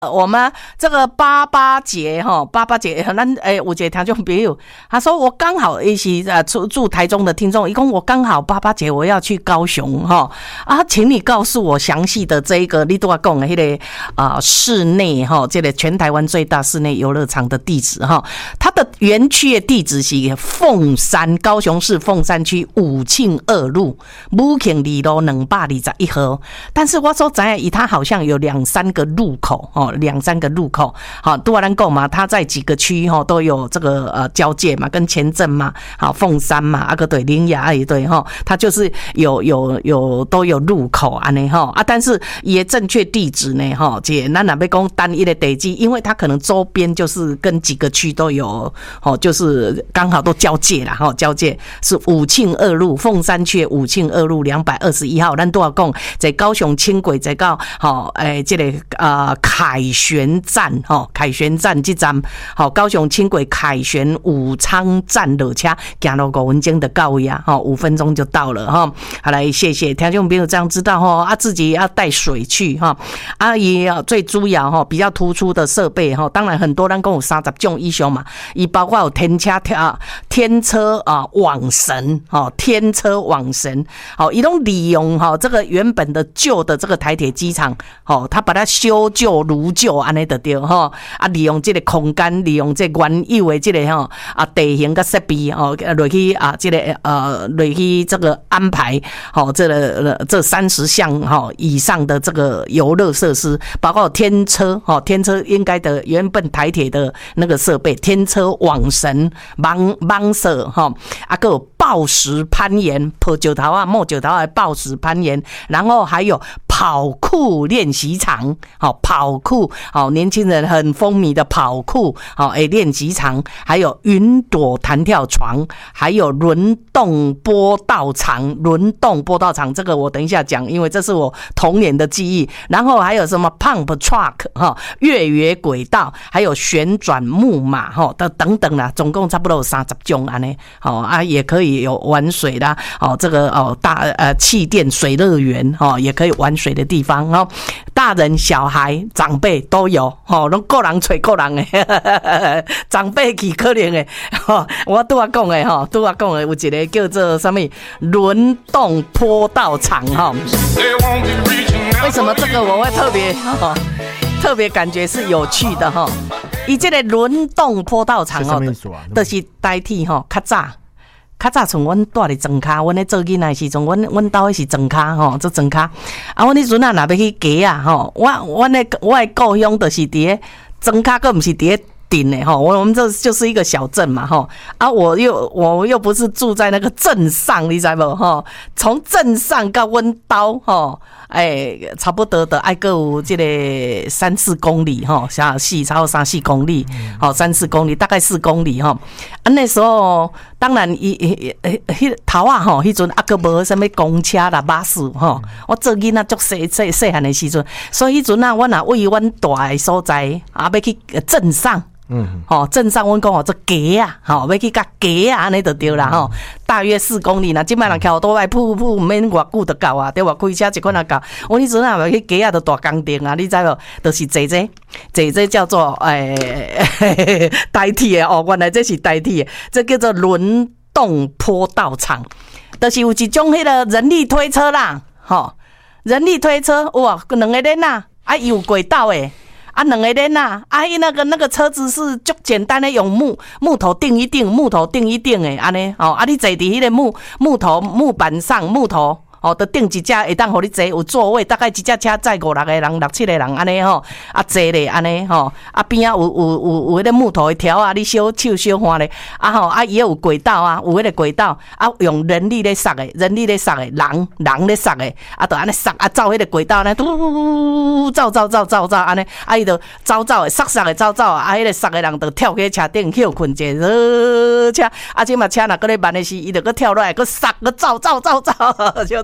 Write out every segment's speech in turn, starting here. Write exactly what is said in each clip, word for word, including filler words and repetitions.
我们这个八八节哈，八八节，咱诶有一个听众朋友，他说我刚好一起呃住住台中的听众，一共我刚好八八节我要去高雄哈啊，请你告诉我详细的这一个你都要讲的那个啊、呃、室内哈，这个全台湾最大室内游乐场的地址哈，它的园区的地址是凤山，高雄市凤山区武庆二路武庆二路两百二十一号，但是我说咱以它好像有两三个路口哦。两三个路口，好，都咱讲嘛，它在几个区哈都有这个呃交界嘛，跟前镇嘛，好凤山嘛，啊个对林雅也对哈，它就是有有有都有路口安尼哈啊，但是也正确地址呢哈，姐咱哪边讲单一的地址，因为它可能周边就是跟几个区都有，哦，就是刚好都交界啦哈，交界是武庆二路，凤山区武庆二路两百二十一号，咱都要讲在高雄轻轨在到好诶这个呃凯旋站吼，凯旋站这站好，高雄轻轨凯旋武昌站落车，行路五分钟就到位啊，吼，五分钟就到了哈。好，来谢谢听众朋友这样知道哈，啊自己要带水去哈，啊也最主要哈比较突出的设备哈，当然很多人讲有三十种以上嘛，伊包括有天车跳天车啊往神哈，天车往神，好，伊拢利用哈这个原本的旧的这个台铁机场，好，他把它修旧如旧安尼就对吼，啊利用这个空间，利用这原有的这个吼啊地形跟设备哦，落去啊这个呃落去这个安排好这个这三十项哈以上的这个游乐设施，包括天车哈，天车应该的原本台铁的那个设备，天车往神网网社哈，啊个抱石攀岩，抱石头啊摸石头的抱石攀岩，然后还有跑酷练习场，好跑酷，好年轻人很风靡的跑酷，好诶练习场，还有云朵弹跳床，还有轮动坡道场，轮动坡道场这个我等一下讲，因为这是我童年的记忆。然后还有什么 pump truck 哈，越野轨道，还有旋转木马哈的等等啦，总共差不多有三十种安尼，好啊也可以有玩水啦，哦这个哦大呃气垫水乐园哦也可以玩水的地方哦，大人小孩长辈都有哦，拢个人找个人的，长辈去可怜的，哦，我拄仔讲的吼，拄仔讲的有一个叫做什么轮动坡道场哈。为什么这个我会特别哦特别感觉是有趣的哈？以这个轮动坡道场哦，就是代替吼较早。较早从阮住伫庄脚，阮咧做囡仔的时阵，阮阮兜迄是庄脚吼，做庄脚。啊，阮迄阵啊，若要去街啊吼，我阮咧我的故乡就是伫咧庄脚，佫毋是伫咧顶诶吼，我我们这就是一个小镇嘛吼，啊，我又我又不是住在那个镇上，你知无吼？从镇上到阮兜吼，哎，差不多的爱个有这个三四公里吼，下细超过三四公里，好三四公里，大概四公里哈。啊，那时候当然伊伊迄头啊吼，迄阵啊个无什么公车啦、巴士吼，我做囡仔足细细细汉的时阵，所以迄阵啊，我若为阮住的所在啊，要去镇上。嗯，吼、哦，镇上阮讲哦，这街啊，吼、哦，要去甲街啊，安尼就对啦，吼、嗯，大约四公里啦。即摆人桥多来瀑布，毋免偌久就到啊，对吧？开车一款就到。我迄阵啊，要去街啊，就大工程啊，你知无？就是坐这，坐这叫做诶、欸、代替的哦，原来这是代替的，这叫做轮动坡道场，就是有一种迄个人力推车啦，吼、哦，人力推车哇，两个人啊，啊有轨道诶。啊，两个人啊，啊，那个那个车子是足简单的，用木木头钉一钉，木头钉一钉的，安尼哦，啊，你坐伫迄个木木头木板上，木头哦，都钉一架，会当互你坐，有座位，大概一架车载五六个人、六七个人安尼吼，啊坐咧安尼吼，啊边啊有有有有迄个木头的条啊，你小手小换咧，啊吼，啊伊有轨道啊，有迄个轨道，啊用人力咧塞的，人力咧塞的，人人咧塞的，啊就安尼塞啊走迄个轨道呢，嘟走走走走走安尼，啊伊就走走的，塞塞的走走啊，迄个塞的人就跳去车顶休困者，呃车，啊即嘛车若搁咧慢的时，伊就搁跳落来，搁塞，搁走走走走，就。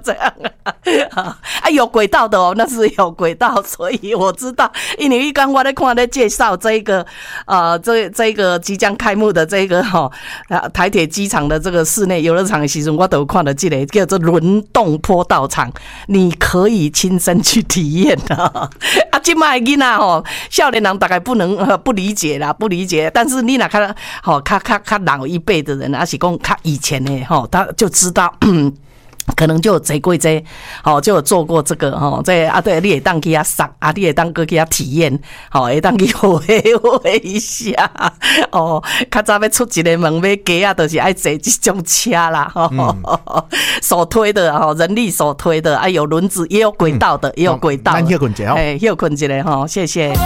这样啊，啊有轨道的哦，那是有轨道，所以我知道，因为刚我在看在介绍这一个呃这这个即将开幕的这个哈、哦、台铁机场的这个室内游乐场的时候，我都有看到这个叫做轮动坡道场，你可以亲身去体验的啊。现在的囡仔吼，少年人大概不能、呃、不理解啦，不理解，但是你若较吼较较较老一辈的人，还是讲较以前的吼，他就知道。可能就有坐过这，哦，就有做过这个吼，这啊对，你会当去遐赏，啊，你会当去遐体验，吼，会当去活活一下，哦，较早要出一个门要鸡啊，就是爱坐这种车啦，吼、嗯，手推的吼，人力手推的，啊，有轮子，也有轨道的，嗯、也有轨道的， 咱休困一下， 哎，休困一下吼，谢谢。